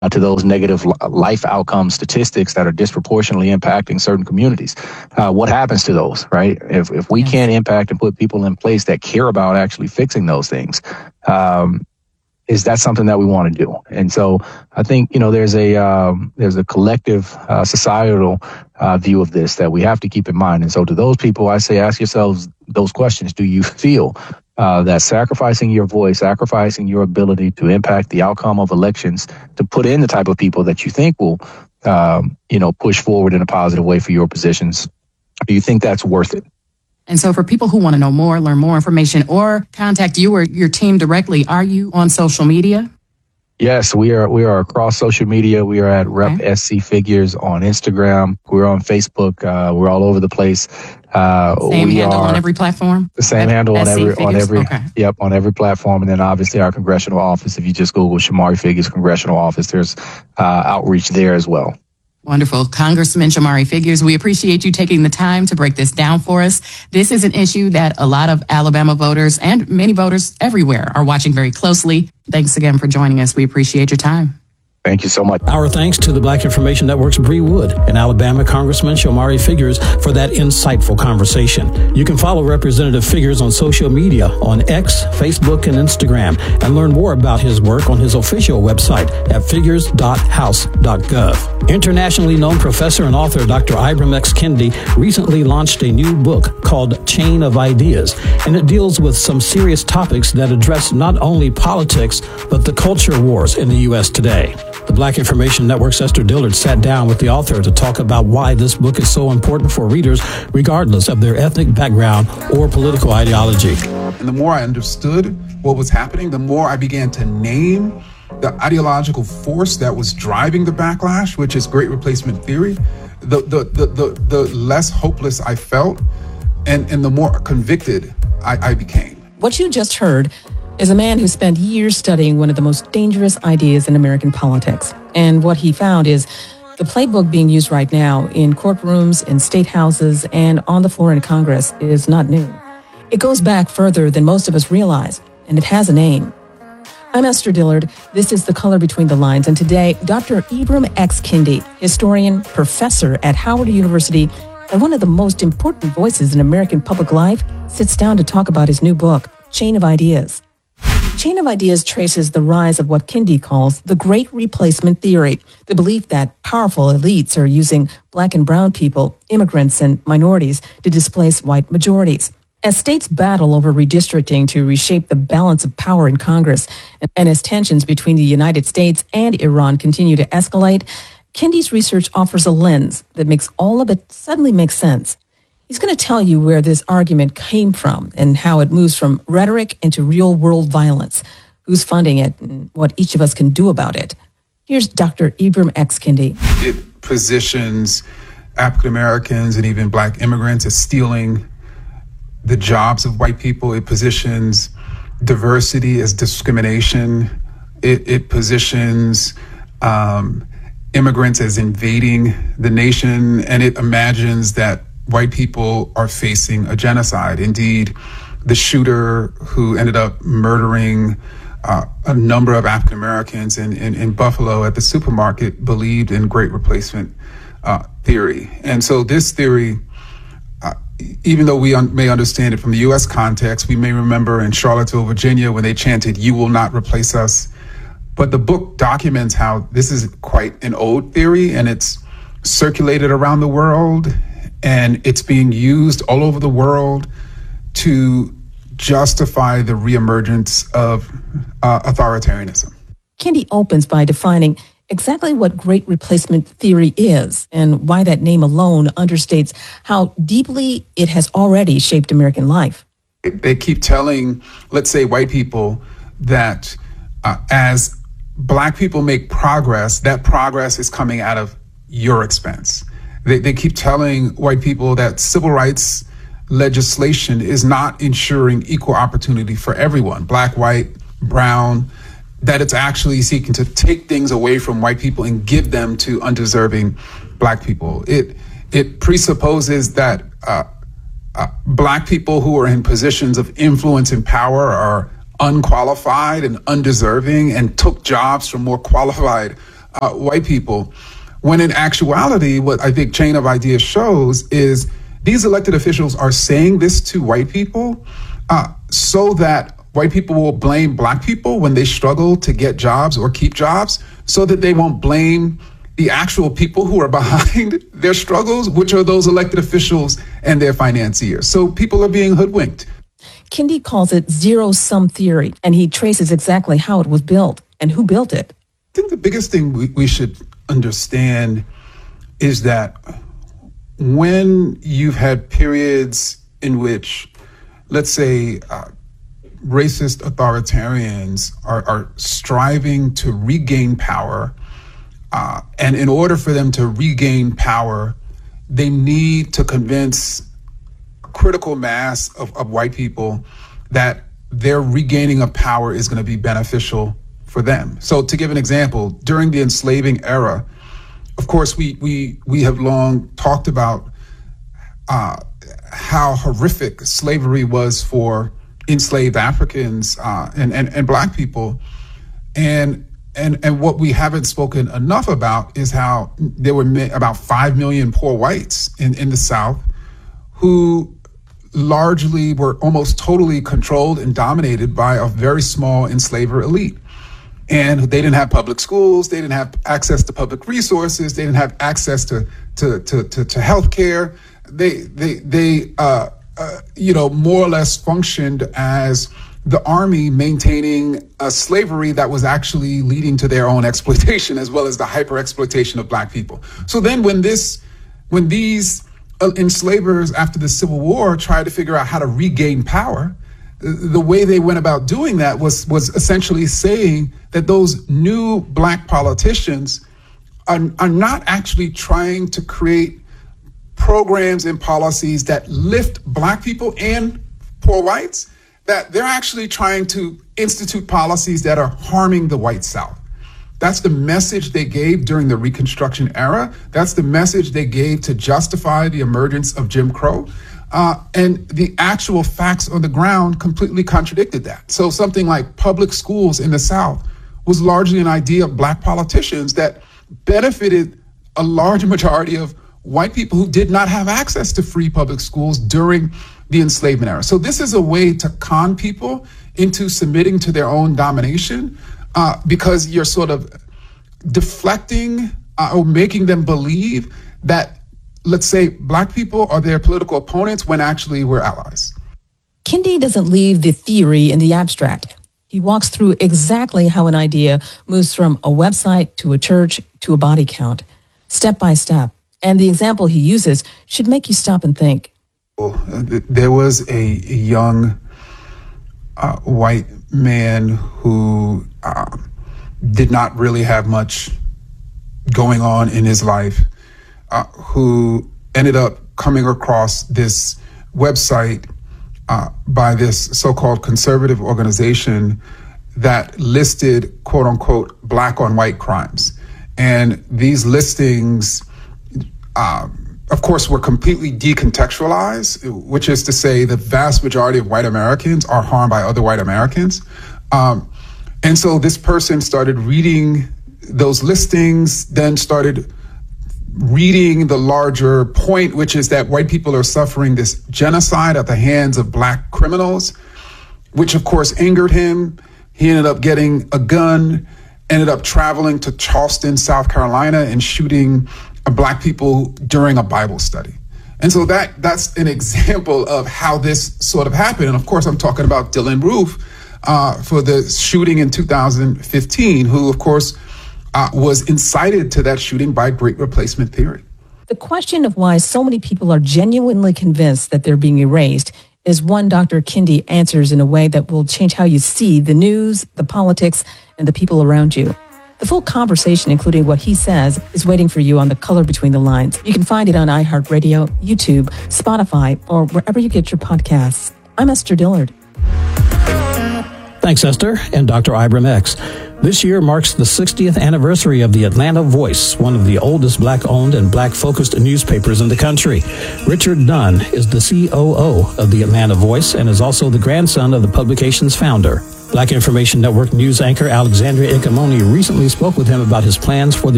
to those negative life outcome statistics that are disproportionately impacting certain communities. What happens to those, right? If we can't impact and put people in place that care about actually fixing those things, is that something that we want to do? And so I think, there's a collective societal view of this that we have to keep in mind. And so to those people, I say, ask yourselves those questions. Do you feel that sacrificing your voice, sacrificing your ability to impact the outcome of elections, to put in the type of people that you think will, push forward in a positive way for your positions, do you think that's worth it? And so for people who want to know more, learn more information, or contact you or your team directly, are you on social media? Yes, we are across social media. We are at Rep SC Figures on Instagram. We're on Facebook. We're all over the place. Same handle on every platform? The same handle on every platform. And then obviously our congressional office. If you just Google Shamari Figures Congressional Office, there's outreach there as well. Wonderful. Congressman Shamari Figures, we appreciate you taking the time to break this down for us. This is an issue that a lot of Alabama voters and many voters everywhere are watching very closely. Thanks again for joining us. We appreciate your time. Thank you so much. Our thanks to the Black Information Network's Bree Wood and Alabama Congressman Shamari Figures for that insightful conversation. You can follow Representative Figures on social media on X, Facebook, and Instagram, and learn more about his work on his official website at figures.house.gov. Internationally known professor and author Dr. Ibram X. Kendi recently launched a new book called Chain of Ideas, and it deals with some serious topics that address not only politics, but the culture wars in the U.S. today. The Black Information Network's Esther Dillard sat down with the author to talk about why this book is so important for readers, regardless of their ethnic background or political ideology. And the more I understood what was happening, the more I began to name the ideological force that was driving the backlash, which is great replacement theory, the less hopeless I felt and the more convicted I became. What you just heard is a man who spent years studying one of the most dangerous ideas in American politics. And what he found is the playbook being used right now in courtrooms, in state houses, and on the floor in Congress is not new. It goes back further than most of us realize, and it has a name. I'm Esther Dillard. This is The Color Between the Lines. And today, Dr. Ibram X. Kendi, historian, professor at Howard University, and one of the most important voices in American public life, sits down to talk about his new book, Chain of Ideas. Chain of Ideas traces the rise of what Kendi calls the Great Replacement Theory, the belief that powerful elites are using black and brown people, immigrants, and minorities to displace white majorities. As states battle over redistricting to reshape the balance of power in Congress, and as tensions between the United States and Iran continue to escalate, Kendi's research offers a lens that makes all of it suddenly make sense. He's going to tell you where this argument came from and how it moves from rhetoric into real-world violence, who's funding it, and what each of us can do about it. Here's Dr. Ibram X. Kendi. It positions African Americans and even black immigrants as stealing the jobs of white people. It positions diversity as discrimination. It positions immigrants as invading the nation, and it imagines that white people are facing a genocide. Indeed, the shooter who ended up murdering a number of African Americans in Buffalo at the supermarket believed in Great Replacement theory. And so this theory, even though we may understand it from the U.S. context, we may remember in Charlottesville, Virginia, when they chanted, "You will not replace us." But the book documents how this is quite an old theory, and it's circulated around the world, and it's being used all over the world to justify the reemergence of authoritarianism. Kendi opens by defining exactly what Great Replacement theory is and why that name alone understates how deeply it has already shaped American life. They keep telling, let's say, white people that as black people make progress, that progress is coming out of your expense. They keep telling white people that civil rights legislation is not ensuring equal opportunity for everyone, black, white, brown, that it's actually seeking to take things away from white people and give them to undeserving black people. It presupposes that black people who are in positions of influence and power are unqualified and undeserving and took jobs from more qualified white people. When in actuality, what I think Chain of Ideas shows is these elected officials are saying this to white people so that white people will blame black people when they struggle to get jobs or keep jobs, so that they won't blame the actual people who are behind their struggles, which are those elected officials and their financiers. So people are being hoodwinked. Kendi calls it zero-sum theory, and he traces exactly how it was built and who built it. I think the biggest thing we should understand is that when you've had periods in which, let's say, racist authoritarians are striving to regain power, and in order for them to regain power, they need to convince a critical mass of white people that their regaining of power is going to be beneficial for them. So to give an example, during the enslaving era, of course, we have long talked about how horrific slavery was for enslaved Africans and black people. And what we haven't spoken enough about is how there were about 5 million poor whites in the South who largely were almost totally controlled and dominated by a very small enslaver elite. And they didn't have public schools, they didn't have access to public resources, they didn't have access to health care. They more or less functioned as the army maintaining a slavery that was actually leading to their own exploitation, as well as the hyper exploitation of black people. So then when these enslavers after the Civil War tried to figure out how to regain power, the way they went about doing that was essentially saying that those new black politicians are not actually trying to create programs and policies that lift black people and poor whites, that they're actually trying to institute policies that are harming the white South. That's the message they gave during the Reconstruction era. That's the message they gave to justify the emergence of Jim Crow. And the actual facts on the ground completely contradicted that. So something like public schools in the South was largely an idea of black politicians that benefited a large majority of white people who did not have access to free public schools during the enslavement era. So this is a way to con people into submitting to their own domination because you're sort of deflecting or making them believe that, let's say, black people are their political opponents when actually we're allies. Kendi doesn't leave the theory in the abstract. He walks through exactly how an idea moves from a website to a church to a body count, step by step. And the example he uses should make you stop and think. There was a young white man who did not really have much going on in his life, who ended up coming across this website by this so-called conservative organization that listed, quote unquote, black on white crimes. And these listings, of course, were completely decontextualized, which is to say the vast majority of white Americans are harmed by other white Americans. And so this person started reading those listings, then started reading the larger point, which is that white people are suffering this genocide at the hands of black criminals, which of course angered him. He ended up getting a gun, ended up traveling to Charleston, South Carolina, and shooting black people during a Bible study. And so that's an example of how this sort of happened. And of course, I'm talking about Dylann Roof for the shooting in 2015, who of course was incited to that shooting by Great Replacement theory. The question of why so many people are genuinely convinced that they're being erased is one Dr. Kendi answers in a way that will change how you see the news, the politics, and the people around you. The full conversation, including what he says, is waiting for you on The Color Between the Lines. You can find it on iHeartRadio, YouTube, Spotify, or wherever you get your podcasts. I'm Esther Dillard. Thanks, Esther and Dr. Ibram X. This year marks the 60th anniversary of the Atlanta Voice, one of the oldest black-owned and black-focused newspapers in the country. Richard Dunn is the COO of the Atlanta Voice and is also the grandson of the publication's founder. Black Information Network news anchor Alexandria Ikamoni recently spoke with him about his plans for the